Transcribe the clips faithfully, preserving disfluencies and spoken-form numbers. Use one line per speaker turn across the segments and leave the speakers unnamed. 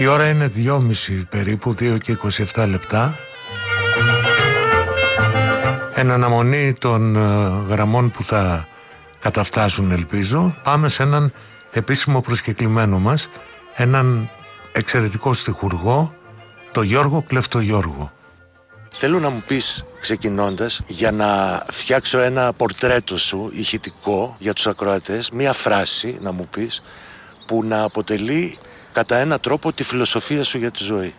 Η ώρα είναι δυόμιση περίπου, δύο και είκοσι επτά λεπτά. Εν αναμονή των γραμμών που θα καταφτάσουν, ελπίζω, πάμε σε έναν επίσημο προσκεκλημένο μας, έναν εξαιρετικό στιχουργό, το Γιώργο Κλεφτογιώργο.
Θέλω να μου πεις, ξεκινώντας, για να φτιάξω ένα πορτρέτο σου ηχητικό για τους ακροατές, μία φράση να μου πεις που να αποτελεί κατά ένα τρόπο τη φιλοσοφία σου για τη ζωή.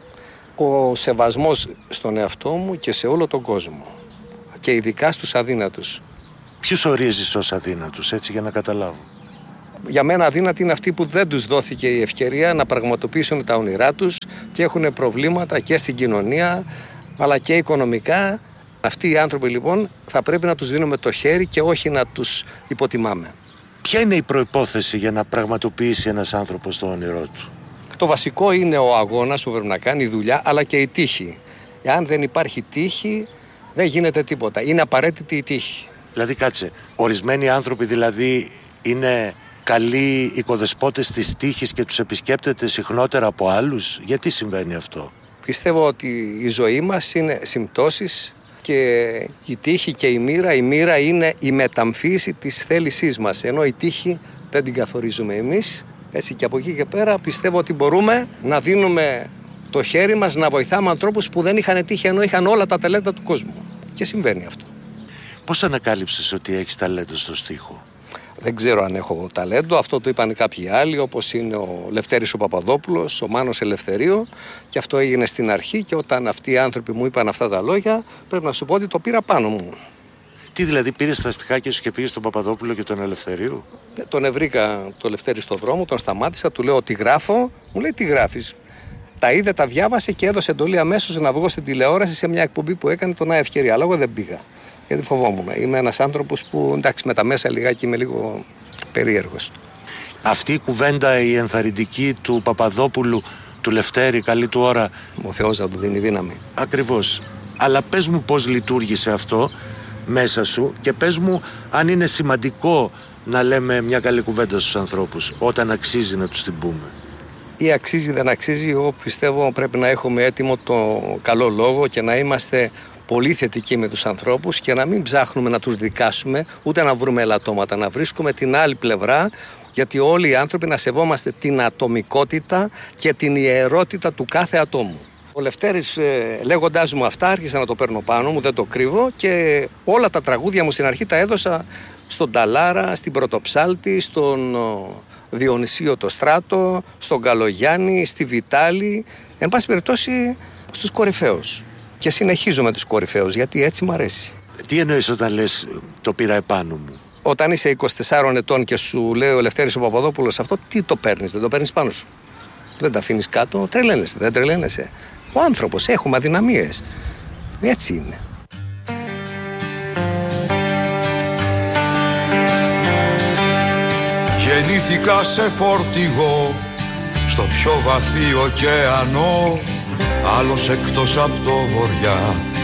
Ο σεβασμός στον εαυτό μου και σε όλο τον κόσμο, και ειδικά στους αδύνατους.
Ποιους ορίζεις ως αδύνατους, έτσι, για να καταλάβω?
Για μένα αδύνατοι είναι αυτοί που δεν τους δόθηκε η ευκαιρία να πραγματοποιήσουν τα όνειρά τους και έχουν προβλήματα και στην κοινωνία αλλά και οικονομικά. Αυτοί οι άνθρωποι λοιπόν θα πρέπει να τους δίνουμε το χέρι και όχι να τους υποτιμάμε.
Ποια είναι η προϋπόθεση για να πραγματοποιήσει ένας άνθρωπος το όνειρό του?
Το βασικό είναι ο αγώνας που πρέπει να κάνει, η δουλειά, αλλά και η τύχη. Εάν δεν υπάρχει τύχη, δεν γίνεται τίποτα. Είναι απαραίτητη η τύχη.
Δηλαδή, κάτσε, ορισμένοι άνθρωποι δηλαδή είναι καλοί οικοδεσπότες της τύχης και τους επισκέπτεται συχνότερα από άλλους. Γιατί συμβαίνει αυτό?
Πιστεύω ότι η ζωή μας είναι συμπτώσεις και η τύχη και η μοίρα, η μοίρα είναι η μεταμφίεση της θέλησής μας, ενώ η τύχη δεν την καθορίζουμε εμείς. Έτσι, και από εκεί και πέρα πιστεύω ότι μπορούμε να δίνουμε το χέρι μας, να βοηθάμε ανθρώπους που δεν είχαν τύχη ενώ είχαν όλα τα ταλέντα του κόσμου. Και συμβαίνει αυτό.
Πώς ανακάλυψες ότι έχεις ταλέντο στο στίχο?
Δεν ξέρω αν έχω ταλέντο, αυτό το είπαν κάποιοι άλλοι, όπως είναι ο Λευτέρης ο Παπαδόπουλος, ο Μάνος Ελευθερίου, και αυτό έγινε στην αρχή, και όταν αυτοί οι άνθρωποι μου είπαν αυτά τα λόγια, πρέπει να σου πω ότι το πήρα πάνω μου.
Τι δηλαδή, πήρες τα στιχάκια σου και πήγες στον Παπαδόπουλο και τον Ελευθερίου?
Τον ευρήκα το Λευτέρη στο δρόμο, τον σταμάτησα, του λέω ότι γράφω, μου λέει τι γράφεις? Τα είδε, τα διάβασε και έδωσε εντολή αμέσως να βγω στην τηλεόραση σε μια εκπομπή που έκανε τον Άι Ευκαιρία. Αλλά εγώ δεν πήγα, γιατί φοβόμουν. Είμαι ένας άνθρωπος που, εντάξει, με τα μέσα λιγάκι είμαι λίγο περίεργος.
Αυτή η κουβέντα, η ενθαρρυντική του Παπαδόπουλου, του Λευτέρη, καλή του ώρα.
Ο Θεός να του δίνει δύναμη.
Ακριβώς. Αλλά πες μου πώς λειτουργήσε αυτό μέσα σου και πες μου αν είναι σημαντικό να λέμε μια καλή κουβέντα στους ανθρώπους όταν αξίζει να τους την πούμε.
Ή αξίζει δεν αξίζει, εγώ πιστεύω πρέπει να έχουμε έτοιμο το καλό λόγο και να είμαστε πολύ θετικοί με τους ανθρώπους και να μην ψάχνουμε να τους δικάσουμε ούτε να βρούμε ελαττώματα, να βρίσκουμε την άλλη πλευρά, γιατί όλοι οι άνθρωποι να σεβόμαστε την ατομικότητα και την ιερότητα του κάθε ατόμου. Ο Λευτέρης, ε, λέγοντάς μου αυτά, άρχισα να το παίρνω πάνω μου, δεν το κρύβω, και όλα τα τραγούδια μου στην αρχή τα έδωσα στον Ταλάρα, στην Πρωτοψάλτη, στον Διονυσίο το Στράτο, στον Καλογιάννη, στη Βιτάλη, εν πάση περιπτώσει στους κορυφαίους. Και συνεχίζω με τους κορυφαίους, γιατί έτσι μ' αρέσει.
Τι εννοείς όταν λες το πήρα επάνω μου?
Όταν είσαι είκοσι τεσσάρων ετών και σου λέει ο Λευτέρης ο Παπαδόπουλος αυτό, τι το παίρνεις? Δεν το παίρνεις πάνω σου? Δεν τα αφήνεις κάτω? Τρελαίνεσαι? Δεν τρελαίνεσαι? Ο άνθρωπος, έχουμε αδυναμίες. Έτσι είναι.
Γεννήθηκα σε φορτηγό στο πιο βαθύ ωκεανό, άλλος εκτός από το βοριά